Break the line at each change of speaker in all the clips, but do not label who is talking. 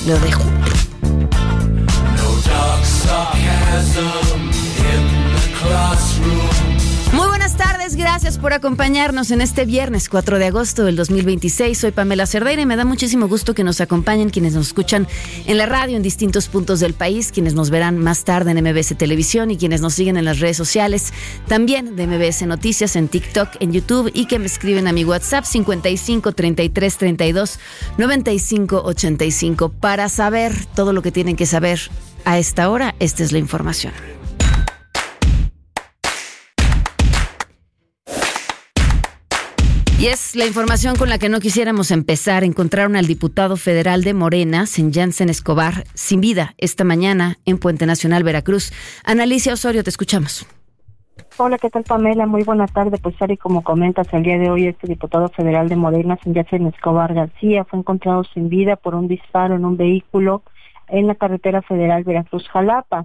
lo dejo. Muy buenas tardes, gracias por acompañarnos en este viernes 4 de agosto del 2026. Soy Pamela Cerdeira y me da muchísimo gusto que nos acompañen quienes nos escuchan en la radio en distintos puntos del país, quienes nos verán más tarde en MBS Televisión y quienes nos siguen en las redes sociales, también de MBS Noticias en TikTok, en YouTube, y que me escriben a mi WhatsApp 55 33 32 95 85 para saber todo lo que tienen que saber a esta hora. Esta es la información. Y es la información con la que no quisiéramos empezar. Encontraron al diputado federal de Morena, Senjansen Escobar, sin vida esta mañana en Puente Nacional, Veracruz. Ana Alicia Osorio, te escuchamos.
Hola, ¿qué tal, Pamela? Muy buena tarde. Pues tal y como comentas, el día de hoy este diputado federal de Morena, Senjansen Escobar García, fue encontrado sin vida por un disparo en un vehículo en la carretera federal Veracruz-Jalapa,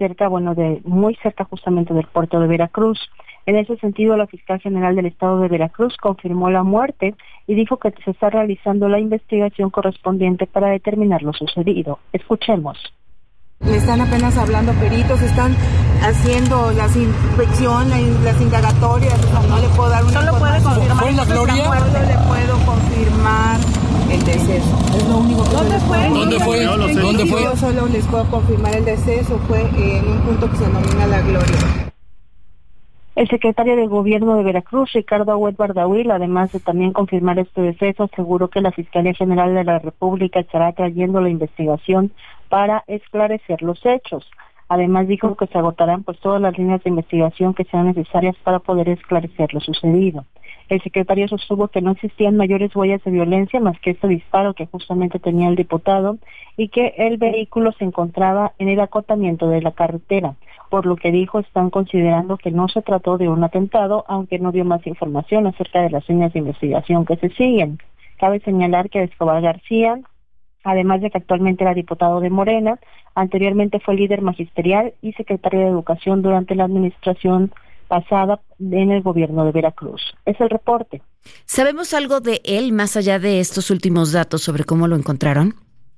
muy cerca justamente del puerto de Veracruz. En ese sentido, la fiscal general del estado de Veracruz confirmó la muerte y dijo que se está realizando la investigación correspondiente para determinar lo sucedido. Escuchemos.
Le están apenas hablando peritos, están haciendo las inspecciones, las indagatorias, o sea, no le puedo dar una
¿Solo puede confirmar?
¿Fue en la Gloria? Solo le puedo confirmar el deceso. Es lo único que ¿Dónde fue? Yo solo les puedo confirmar el deceso, fue en un punto que se denomina La Gloria.
El secretario de Gobierno de Veracruz, Ricardo Agüed Bardawil, además de también confirmar este deceso, aseguró que la Fiscalía General de la República estará trayendo la investigación para esclarecer los hechos. Además dijo que se agotarán todas las líneas de investigación que sean necesarias para poder esclarecer lo sucedido. El secretario sostuvo que no existían mayores huellas de violencia más que este disparo que justamente tenía el diputado y que el vehículo se encontraba en el acotamiento de la carretera, por lo que dijo están considerando que no se trató de un atentado, aunque no dio más información acerca de las líneas de investigación que se siguen. Cabe señalar que Escobar García, además de que actualmente era diputado de Morena, anteriormente fue líder magisterial y secretario de Educación durante la administración pasada en el gobierno de Veracruz. Es el reporte.
¿Sabemos algo de él más allá de estos últimos datos sobre cómo lo encontraron?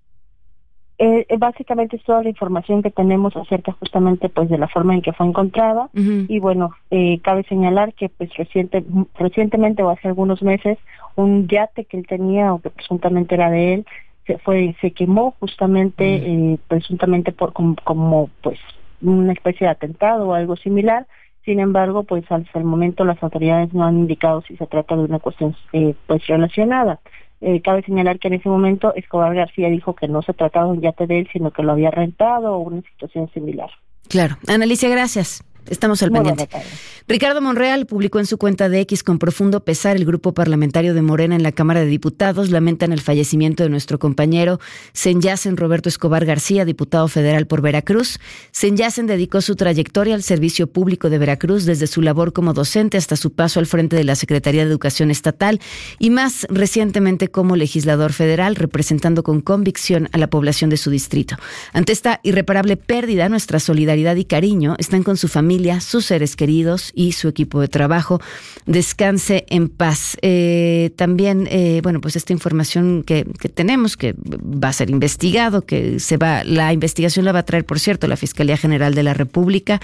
Básicamente es toda la información que tenemos acerca justamente de la forma en que fue encontrada. Uh-huh. Y cabe señalar que recientemente o hace algunos meses un yate que él tenía o que presuntamente era de él se quemó justamente presuntamente por como una especie de atentado o algo similar. Sin embargo, hasta el momento las autoridades no han indicado si se trata de una cuestión relacionada. Cabe señalar que en ese momento Escobar García dijo que no se trataba de un yate de él, sino que lo había rentado o una situación similar.
Claro. Ana Alicia, gracias. Estamos al pendiente. Ricardo Monreal publicó en su cuenta de X: con profundo pesar, el grupo parlamentario de Morena en la Cámara de Diputados lamentan el fallecimiento de nuestro compañero Senjansen Roberto Escobar García, diputado federal por Veracruz. Senjansen dedicó su trayectoria al servicio público de Veracruz desde su labor como docente hasta su paso al frente de la Secretaría de Educación Estatal y más recientemente como legislador federal, representando con convicción a la población de su distrito. Ante esta irreparable pérdida, nuestra solidaridad y cariño están con su familia, sus seres queridos y su equipo de trabajo. Descanse en paz. También, esta información que tenemos, que va a ser investigado, la investigación la va a traer, por cierto, la Fiscalía General de la República,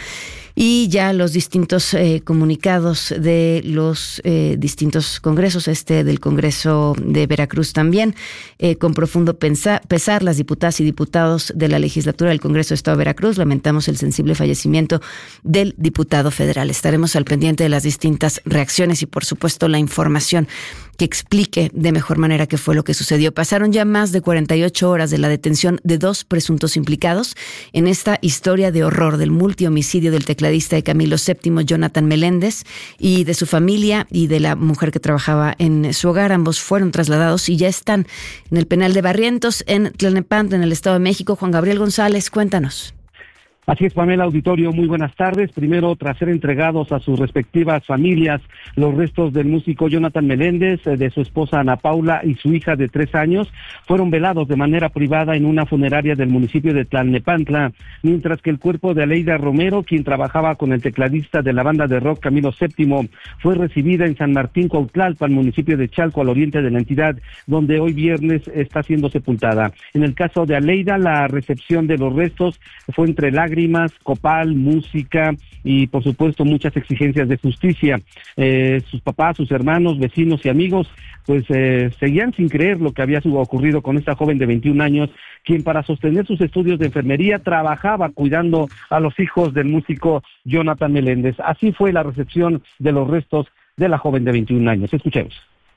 y ya los distintos comunicados de los distintos congresos, del Congreso de Veracruz también, con profundo pesar, las diputadas y diputados de la legislatura del Congreso de Estado de Veracruz lamentamos el sensible fallecimiento del diputado federal. Estaremos al pendiente de las distintas reacciones y, por supuesto, la información que explique de mejor manera qué fue lo que sucedió. Pasaron ya más de 48 horas de la detención de 2 presuntos implicados en esta historia de horror del multihomicidio del tecladista de Camilo VII, Jonathan Meléndez, y de su familia y de la mujer que trabajaba en su hogar. Ambos fueron trasladados y ya están en el penal de Barrientos, en Tlalnepantla, en el Estado de México. Juan Gabriel González, cuéntanos.
Así es, Pamela, auditorio, muy buenas tardes. Primero, tras ser entregados a sus respectivas familias los restos del músico Jonathan Meléndez, de su esposa Ana Paula y su hija de 3 años, fueron velados de manera privada en una funeraria del municipio de Tlalnepantla, mientras que el cuerpo de Aleida Romero, quien trabajaba con el tecladista de la banda de rock Camilo VII, fue recibida en San Martín Cuautlalpan, municipio de Chalco, al oriente de la entidad, donde hoy viernes está siendo sepultada. En el caso de Aleida, la recepción de los restos fue entre lágrimas, copal, música y por supuesto muchas exigencias de justicia. Sus papás, sus hermanos, vecinos y amigos pues seguían sin creer lo que había ocurrido con esta joven de 21 años, quien para sostener sus estudios de enfermería trabajaba cuidando a los hijos del músico Jonathan Meléndez. Así fue la recepción de los restos de la joven de 21 años. Escuchemos.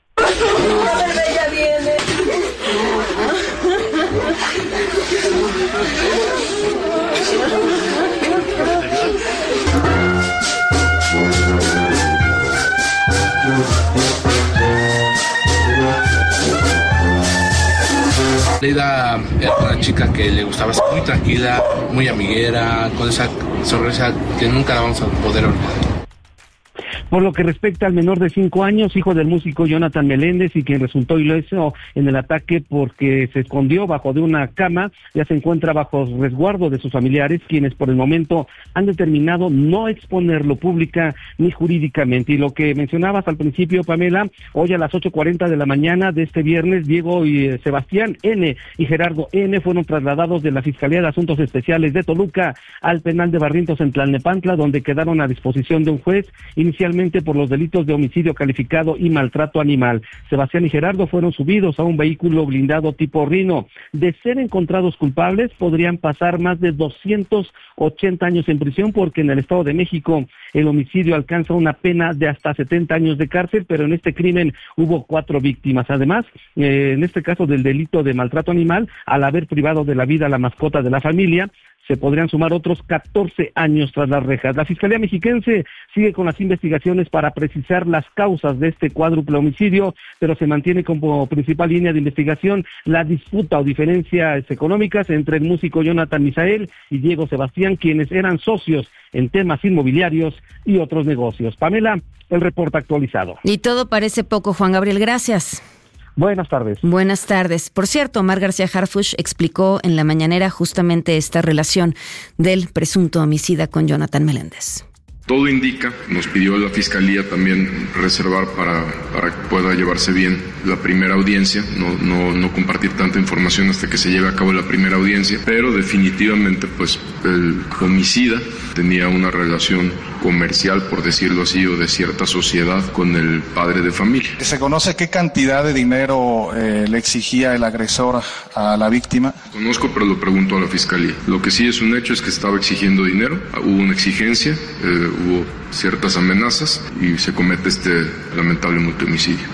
Aleida era una chica que le gustaba ser muy tranquila, muy amiguera, con esa sonrisa que nunca la vamos a poder olvidar.
Por lo que respecta al menor de 5 años, hijo del músico Jonathan Meléndez y quien resultó ileso en el ataque porque se escondió bajo de una cama, ya se encuentra bajo resguardo de sus familiares, quienes por el momento han determinado no exponerlo pública ni jurídicamente. Y lo que mencionabas al principio, Pamela, hoy a las 8:40 de la mañana de este viernes, Diego y Sebastián N. y Gerardo N. fueron trasladados de la Fiscalía de Asuntos Especiales de Toluca al penal de Barrientos en Tlalnepantla, donde quedaron a disposición de un juez, inicialmente por los delitos de homicidio calificado y maltrato animal. Sebastián y Gerardo fueron subidos a un vehículo blindado tipo Rino. De ser encontrados culpables, podrían pasar más de 280 años en prisión, porque en el Estado de México el homicidio alcanza una pena de hasta 70 años de cárcel, pero en este crimen hubo 4 víctimas. Además, en este caso del delito de maltrato animal, al haber privado de la vida a la mascota de la familia, se podrían sumar otros 14 años tras las rejas. La Fiscalía Mexiquense sigue con las investigaciones para precisar las causas de este cuádruple homicidio, pero se mantiene como principal línea de investigación la disputa o diferencias económicas entre el músico Jonathan Misael y Diego Sebastián, quienes eran socios en temas inmobiliarios y otros negocios. Pamela, el reporte actualizado.
Y todo parece poco, Juan Gabriel, gracias.
Buenas tardes.
Buenas tardes. Por cierto, Omar García Harfuch explicó en la mañanera justamente esta relación del presunto homicida con Jonathan Meléndez.
Todo indica, nos pidió la Fiscalía también reservar para que pueda llevarse bien la primera audiencia, no compartir tanta información hasta que se lleve a cabo la primera audiencia, pero definitivamente pues el homicida tenía una relación comercial, por decirlo así, o de cierta sociedad con el padre de familia.
¿Se conoce qué cantidad de dinero le exigía el agresor a la víctima?
Conozco, pero lo pregunto a la Fiscalía. Lo que sí es un hecho es que estaba exigiendo dinero, hubo una exigencia, hubo ciertas amenazas y se comete este lamentable multihomicidio.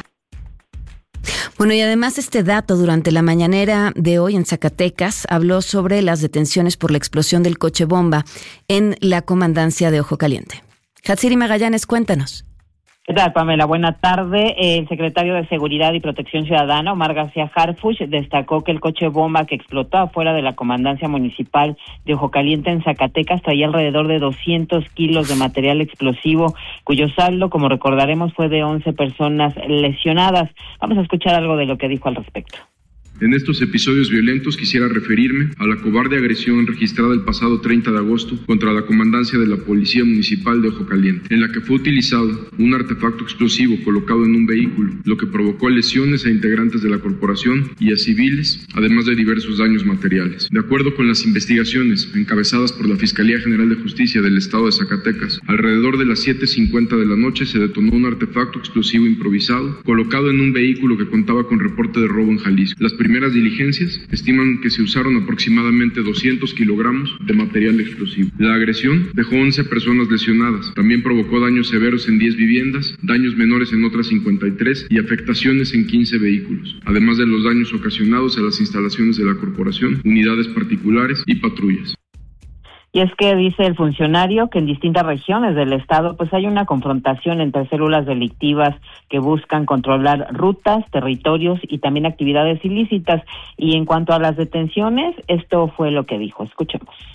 Bueno, y además este dato durante la mañanera de hoy en Zacatecas habló sobre las detenciones por la explosión del coche bomba en la comandancia de Ojo Caliente. Hatsiri Magallanes, cuéntanos.
¿Qué tal, Pamela? Buena tarde. El secretario de Seguridad y Protección Ciudadana, Omar García Harfuch, destacó que el coche bomba que explotó afuera de la comandancia municipal de Ojo Caliente en Zacatecas traía alrededor de 200 kilos de material explosivo, cuyo saldo, como recordaremos, fue de 11 personas lesionadas. Vamos a escuchar algo de lo que dijo al respecto.
En estos episodios violentos quisiera referirme a la cobarde agresión registrada el pasado 30 de agosto contra la comandancia de la Policía Municipal de Ojo Caliente, en la que fue utilizado un artefacto explosivo colocado en un vehículo, lo que provocó lesiones a integrantes de la corporación y a civiles, además de diversos daños materiales. De acuerdo con las investigaciones encabezadas por la Fiscalía General de Justicia del Estado de Zacatecas, alrededor de las 7:50 de la noche se detonó un artefacto explosivo improvisado colocado en un vehículo que contaba con reporte de robo en Jalisco. Las primeras diligencias estiman que se usaron aproximadamente 200 kilogramos de material explosivo. La agresión dejó 11 personas lesionadas. También provocó daños severos en 10 viviendas, daños menores en otras 53 y afectaciones en 15 vehículos, además de los daños ocasionados a las instalaciones de la corporación, unidades particulares y patrullas.
Y es que dice el funcionario que en distintas regiones del estado pues hay una confrontación entre células delictivas que buscan controlar rutas, territorios y también actividades ilícitas. Y en cuanto a las detenciones, esto fue lo que dijo. Escuchemos.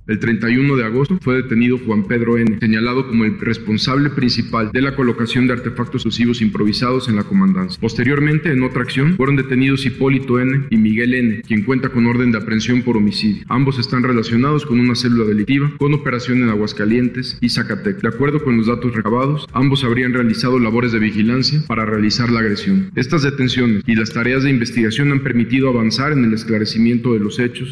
El 31 de agosto fue detenido Juan Pedro N., señalado como el responsable principal de la colocación de artefactos explosivos improvisados en la comandancia. Posteriormente, en otra acción, fueron detenidos Hipólito N. y Miguel N., quien cuenta con orden de aprehensión por homicidio. Ambos están relacionados con una célula delictiva, con operación en Aguascalientes y Zacatecas. De acuerdo con los datos recabados, ambos habrían realizado labores de vigilancia para realizar la agresión. Estas detenciones y las tareas de investigación han permitido avanzar en el esclarecimiento de los hechos.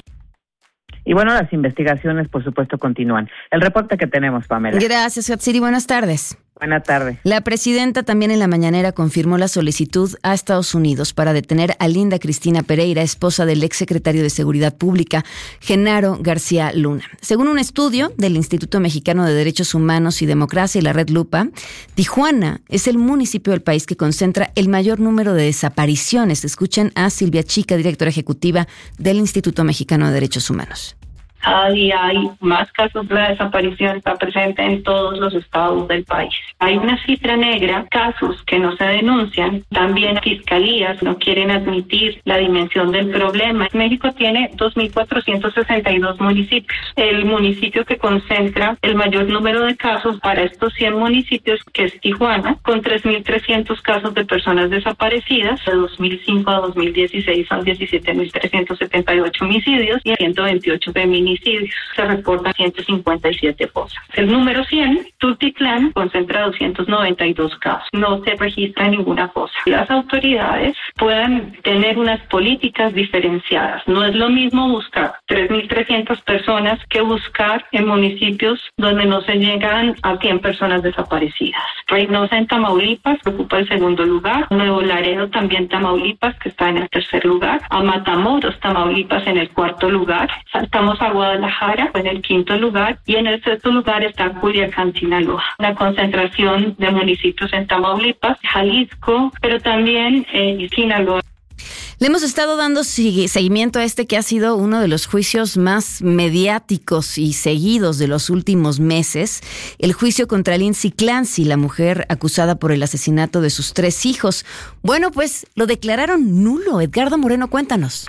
Y bueno, las investigaciones, por supuesto, continúan. El reporte que tenemos, Pamela.
Gracias, Hatsiri. Buenas tardes.
Buenas tardes.
La presidenta también en la mañanera confirmó la solicitud a Estados Unidos para detener a Linda Cristina Pereira, esposa del exsecretario de Seguridad Pública, Genaro García Luna. Según un estudio del Instituto Mexicano de Derechos Humanos y Democracia y la Red Lupa, Tijuana es el municipio del país que concentra el mayor número de desapariciones. Escuchen a Silvia Chica, directora ejecutiva del Instituto Mexicano de Derechos Humanos.
Cada día hay más casos de desaparición, está presente en todos los estados del país. Hay una cifra negra, casos que no se denuncian. También fiscalías no quieren admitir la dimensión del problema. México tiene 2.462 municipios. El municipio que concentra el mayor número de casos para estos 100 municipios, que es Tijuana, con 3.300 casos de personas desaparecidas. De 2005 a 2016 son 17.378 homicidios y 128 feminicidios. Se reportan 157 fosas. El número 100, Tultitlán, concentra 292 casos. No se registra ninguna fosa. Las autoridades puedan tener unas políticas diferenciadas. No es lo mismo buscar 3.300 personas que buscar en municipios donde no se llegan a 100 personas desaparecidas. Reynosa en Tamaulipas ocupa el segundo lugar. Nuevo Laredo también Tamaulipas, que está en el tercer lugar. A Matamoros, Tamaulipas, en el cuarto lugar. Saltamos a Guadalajara en el quinto lugar y en el sexto lugar está Culiacán, Sinaloa. La concentración de municipios en Tamaulipas, Jalisco, pero también Sinaloa.
Le hemos estado dando seguimiento a este que ha sido uno de los juicios más mediáticos y seguidos de los últimos meses, el juicio contra Lindsay Clancy, la mujer acusada por el asesinato de sus 3 hijos. Bueno, pues lo declararon nulo. Edgardo Moreno, cuéntanos.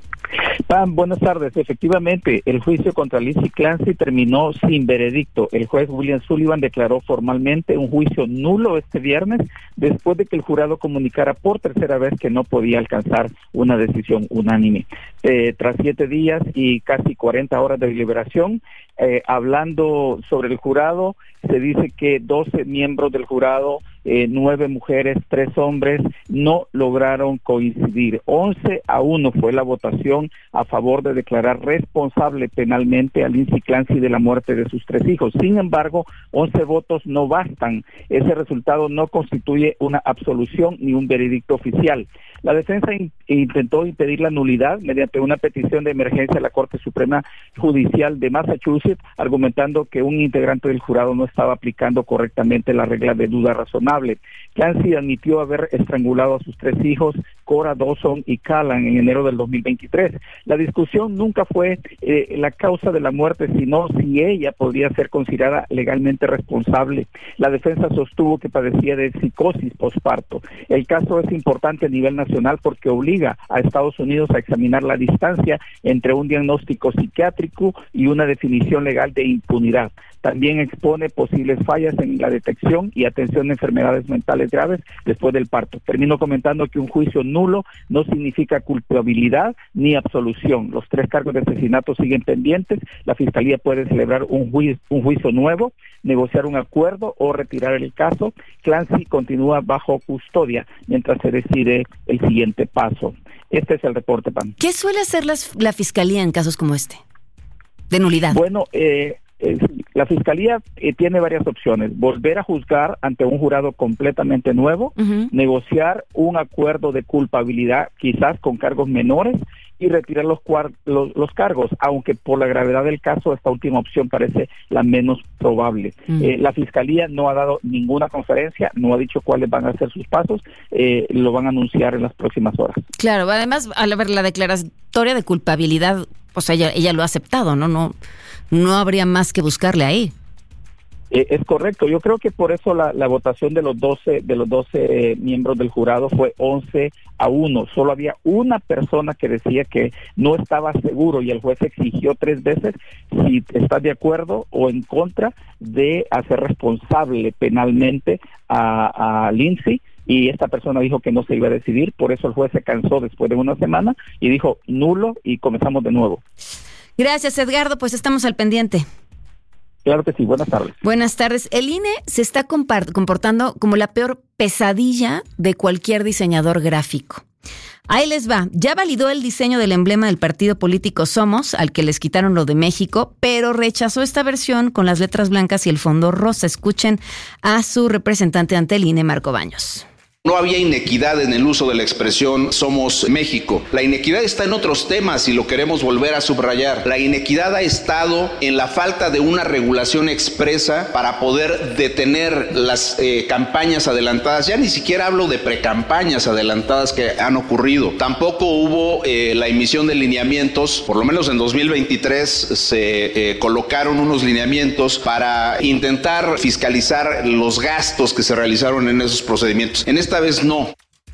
Pam, buenas tardes. Efectivamente, el juicio contra Lindsay Clancy terminó sin veredicto. El juez William Sullivan declaró formalmente un juicio nulo este viernes, después de que el jurado comunicara por tercera vez que no podía alcanzar una decisión unánime. Tras 7 días y casi 40 horas de deliberación, hablando sobre el jurado, se dice que 12 miembros del jurado, 9 mujeres, 3 hombres, no lograron coincidir. 11-1 fue la votación a favor de declarar responsable penalmente a Lindsay Clancy de la muerte de sus 3 hijos. Sin embargo, 11 votos no bastan. Ese resultado no constituye una absolución ni un veredicto oficial. La defensa intentó impedir la nulidad mediante una petición de emergencia a la Corte Suprema Judicial de Massachusetts, argumentando que un integrante del jurado no estaba aplicando correctamente la regla de duda razonable. Clancy admitió haber estrangulado a sus 3 hijos, Cora, Dawson y Callan, en enero del 2023. La discusión nunca fue la causa de la muerte, sino si ella podría ser considerada legalmente responsable. La defensa sostuvo que padecía de psicosis posparto. El caso es importante a nivel nacional porque obliga a Estados Unidos a examinar la distancia entre un diagnóstico psiquiátrico y una definición legal de impunidad. También expone posibles fallas en la detección y atención de enfermedades mentales graves después del parto. Termino comentando que un juicio nulo no significa culpabilidad ni absolución. Los 3 cargos de asesinato siguen pendientes. La Fiscalía puede celebrar un juicio nuevo, negociar un acuerdo o retirar el caso. Clancy continúa bajo custodia mientras se decide el siguiente paso. Este es el reporte, Pam.
¿Qué suele hacer la Fiscalía en casos como este, de nulidad?
Bueno, la Fiscalía tiene varias opciones: volver a juzgar ante un jurado completamente nuevo, negociar un acuerdo de culpabilidad, quizás con cargos menores, y retirar los cargos, aunque por la gravedad del caso esta última opción parece la menos probable. La Fiscalía no ha dado ninguna conferencia, no ha dicho cuáles van a ser sus pasos, lo van a anunciar en las próximas horas.
Claro, además, al ver la declaratoria de culpabilidad, pues ella lo ha aceptado, ¿no? No habría más que buscarle ahí.
Es correcto. Yo creo que por eso la votación de los 12 miembros del jurado fue 11-1. Solo había una persona que decía que no estaba seguro y el juez exigió 3 veces si está de acuerdo o en contra de hacer responsable penalmente a Lindsay. Y esta persona dijo que no se iba a decidir, por eso el juez se cansó después de una semana y dijo nulo y comenzamos de nuevo.
Gracias, Edgardo, pues estamos al pendiente.
Claro que sí, buenas tardes.
Buenas tardes. El INE se está comportando como la peor pesadilla de cualquier diseñador gráfico. Ahí les va. Ya validó el diseño del emblema del partido político Somos, al que les quitaron lo de México, pero rechazó esta versión con las letras blancas y el fondo rosa. Escuchen a su representante ante el INE, Marco Baños.
No había inequidad en el uso de la expresión Somos México. La inequidad está en otros temas y lo queremos volver a subrayar. La inequidad ha estado en la falta de una regulación expresa para poder detener las campañas adelantadas. Ya ni siquiera hablo de precampañas adelantadas que han ocurrido. Tampoco hubo la emisión de lineamientos. Por lo menos en 2023 se colocaron unos lineamientos para intentar fiscalizar los gastos que se realizaron en esos procedimientos. En esta vez no.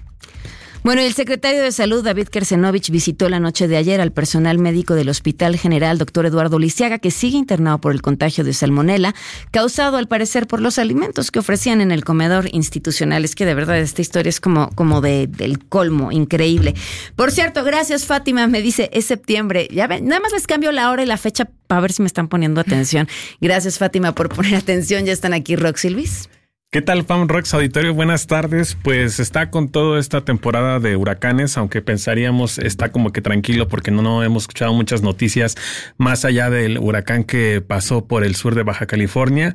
Bueno, el secretario de Salud, David Kersenovich, visitó la noche de ayer al personal médico del Hospital General Dr. Eduardo Lisiaga, que sigue internado por el contagio de salmonela, causado al parecer por los alimentos que ofrecían en el comedor institucional. Es que de verdad esta historia es como del colmo, increíble. Por cierto, gracias Fátima, me dice, es septiembre. Ya ven, nada más les cambio la hora y la fecha para ver si me están poniendo atención. Gracias Fátima por poner atención. Ya están aquí Rox y Luis.
¿Qué tal, Pam Rox Auditorio? Buenas tardes. Pues está con toda esta temporada de huracanes, aunque pensaríamos está como que tranquilo porque no hemos escuchado muchas noticias más allá del huracán que pasó por el sur de Baja California,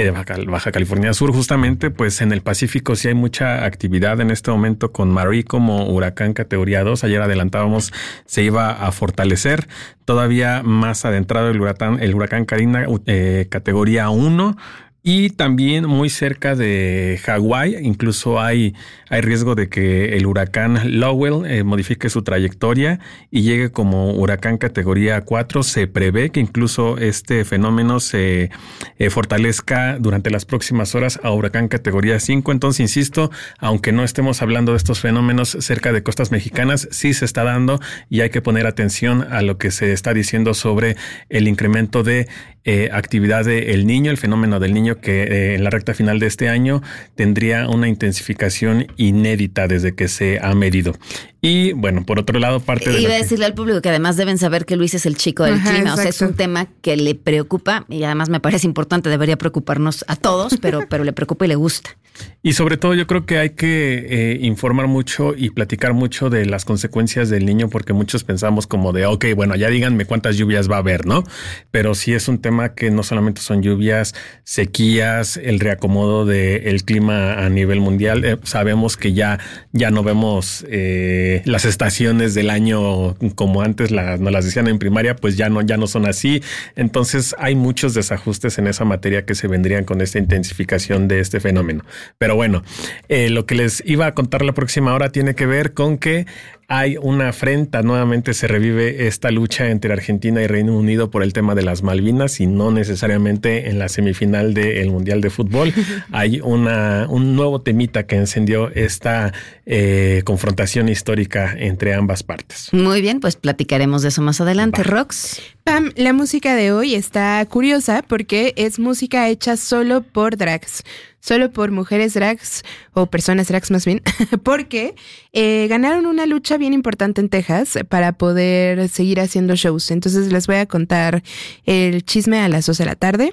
Baja California Sur justamente. Pues en el Pacífico sí hay mucha actividad en este momento con Marie como huracán categoría 2. Ayer adelantábamos se iba a fortalecer. Todavía más adentrado el huracán Karina categoría 1. Y también muy cerca de Hawái, incluso hay riesgo de que el huracán Lowell modifique su trayectoria y llegue como huracán categoría 4. Se prevé que incluso este fenómeno se fortalezca durante las próximas horas a huracán categoría 5. Entonces, insisto, aunque no estemos hablando de estos fenómenos cerca de costas mexicanas, sí se está dando y hay que poner atención a lo que se está diciendo sobre el incremento de actividad del Niño, el fenómeno del Niño que en la recta final de este año tendría una intensificación inédita desde que se ha medido. Y bueno, por otro lado,
iba a decirle al público que además deben saber que Luis es el chico del clima. Exacto. O sea, es un tema que le preocupa y además me parece importante, debería preocuparnos a todos, pero le preocupa y le gusta.
Y sobre todo yo creo que hay que informar mucho y platicar mucho de las consecuencias del Niño, porque muchos pensamos como de, ok, bueno, ya díganme cuántas lluvias va a haber, ¿no? Pero sí es un tema que no solamente son lluvias, sequías, el reacomodo del clima a nivel mundial. Sabemos que ya no vemos las estaciones del año como antes nos las decían en primaria, pues ya no son así. Entonces hay muchos desajustes en esa materia que se vendrían con esta intensificación de este fenómeno. Pero bueno, lo que les iba a contar la próxima hora tiene que ver con que hay una afrenta, nuevamente se revive esta lucha entre Argentina y Reino Unido por el tema de las Malvinas y no necesariamente en la semifinal del Mundial de Fútbol. Hay un nuevo temita que encendió esta confrontación histórica entre ambas partes.
Muy bien, pues platicaremos de eso más adelante. Rox.
Pam, la música de hoy está curiosa porque es música hecha solo por drags. Solo por mujeres drags, o personas drags más bien, porque ganaron una lucha bien importante en Texas para poder seguir haciendo shows. Entonces les voy a contar el chisme a las 2 de la tarde.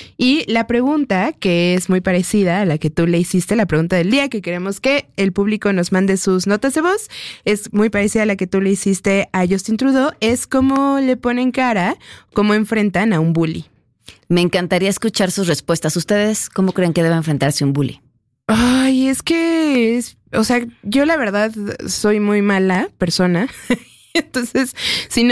Y la pregunta, que es muy parecida a la que tú le hiciste, la pregunta del día, que queremos que el público nos mande sus notas de voz, es muy parecida a la que tú le hiciste a Justin Trudeau, es cómo le ponen cara, cómo enfrentan a un bully.
Me encantaría escuchar sus respuestas. ¿Ustedes cómo creen que debe enfrentarse un bully?
Ay, es que, o sea, yo la verdad soy muy mala persona. Entonces, si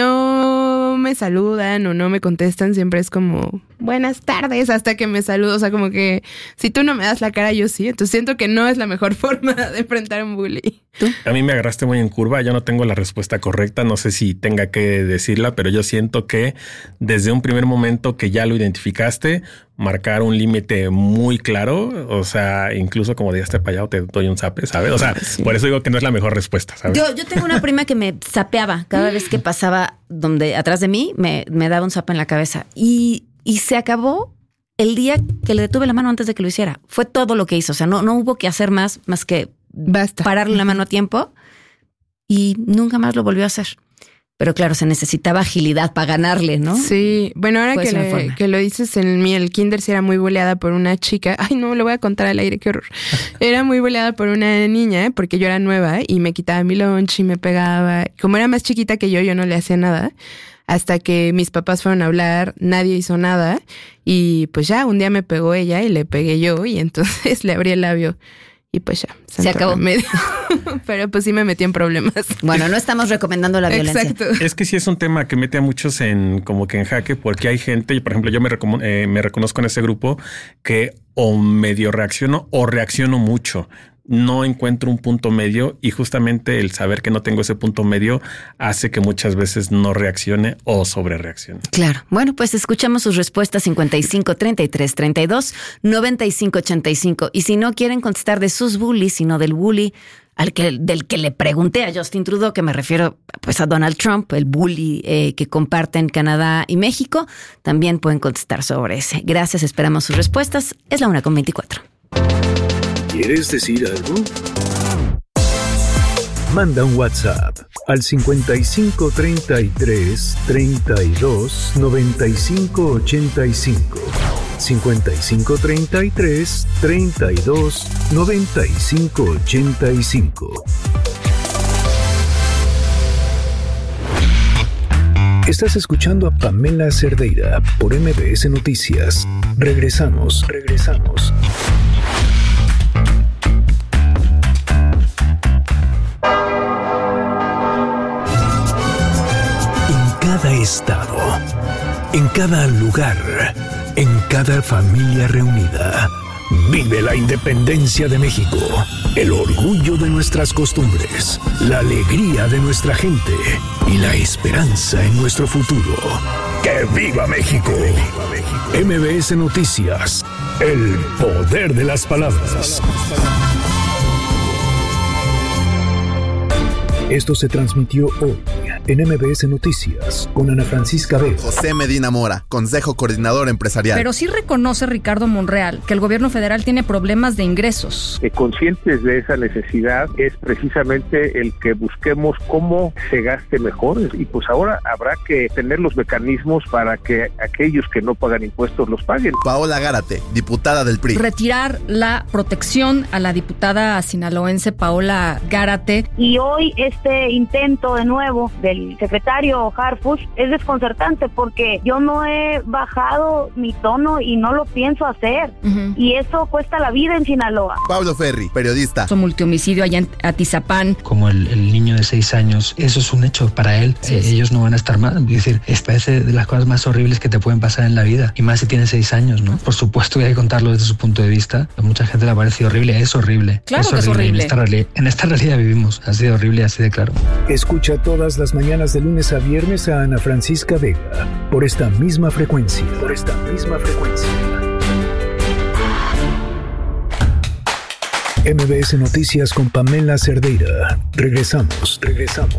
no me saludan o no me contestan, siempre es como buenas tardes hasta que me saludo. O sea, como que si tú no me das la cara, yo sí. Entonces siento que no es la mejor forma de enfrentar a un bully.
¿Tú? A mí me agarraste muy en curva. Yo no tengo la respuesta correcta. No sé si tenga que decirla, pero yo siento que desde un primer momento que ya lo identificaste, marcar un límite muy claro, o sea, incluso como de este payado te doy un zape, ¿sabes? O sea, sí. Por eso digo que no es la mejor respuesta, ¿sabes?
Yo tengo una prima que me zapeaba cada vez que pasaba donde atrás de mí, me daba un zape en la cabeza y se acabó el día que le detuve la mano antes de que lo hiciera. Fue todo lo que hizo, o sea, no hubo que hacer más que pararle la mano a tiempo y nunca más lo volvió a hacer. Pero claro, se necesitaba agilidad para ganarle, ¿no?
Sí. Bueno, ahora que lo dices, en el kinder sí era muy boleada por una chica. Ay, no, lo voy a contar al aire, qué horror. Era muy boleada por una niña, porque yo era nueva y me quitaba mi lunch y me pegaba. Como era más chiquita que yo no le hacía nada. Hasta que mis papás fueron a hablar, nadie hizo nada. Y pues ya, un día me pegó ella y le pegué yo y entonces le abrí el labio. Y pues ya,
se acabó.
Pero pues sí me metí en problemas.
Bueno, no estamos recomendando la violencia.
Exacto.
Es que sí es un tema que mete a muchos en jaque, porque hay gente, por ejemplo, yo me reconozco en ese grupo que o medio reacciono o reacciono mucho. No encuentro un punto medio y justamente el saber que no tengo ese punto medio hace que muchas veces no reaccione o sobrereaccione.
Claro. Bueno, pues escuchamos sus respuestas 55 33 32 95 85. Y si no quieren contestar de sus bullies, sino del bully del que le pregunté a Justin Trudeau, que me refiero pues a Donald Trump, el bully que comparten Canadá y México, también pueden contestar sobre ese. Gracias, esperamos sus respuestas. Es la 1:24.
¿Quieres decir algo? Manda un WhatsApp al 55 33 32 95 85. 55 33 32 95 85. Estás escuchando a Pamela Cerdeira por MBS Noticias. Regresamos. Cada estado, en cada lugar, en cada familia reunida, vive la independencia de México, el orgullo de nuestras costumbres, la alegría de nuestra gente y la esperanza en nuestro futuro. ¡Que viva México! MBS Noticias, el poder de las palabras. Esto se transmitió hoy en MBS Noticias con Ana Francisca Vega.
José Medina Mora, Consejo Coordinador Empresarial.
Pero sí reconoce Ricardo Monreal que el gobierno federal tiene problemas de ingresos.
Conscientes de esa necesidad es precisamente el que busquemos cómo se gaste mejor y pues ahora habrá que tener los mecanismos para que aquellos que no pagan impuestos los paguen.
Paola Gárate, diputada del PRI.
Retirar la protección a la diputada sinaloense Paola Gárate.
Y hoy este intento de nuevo del secretario Harfuch es desconcertante porque yo no he bajado mi tono y no lo pienso hacer. Y eso cuesta la vida en Sinaloa.
Pablo Ferri, periodista.
Su multihomicidio allá en Atizapán.
Como el niño de 6 años, eso es un hecho para él. Sí. Ellos no van a estar mal. Es decir, parece de las cosas más horribles que te pueden pasar en la vida. Y más si tienes 6 años, ¿no? Por supuesto que hay que contarlo desde su punto de vista. A mucha gente le ha parecido horrible. Es horrible.
Claro que es horrible.
En esta realidad vivimos. Ha sido horrible, así de claro.
Escucha todas las mañanas de lunes a viernes a Ana Francisca Vega por esta misma frecuencia. MBS Noticias con Pamela Cerdeira. Regresamos.